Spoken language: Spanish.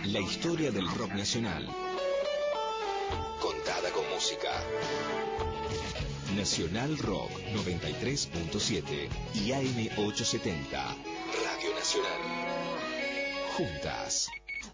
La historia del rock nacional, contada con música. Nacional Rock 93.7 y AM 870. Radio Nacional. Juntas.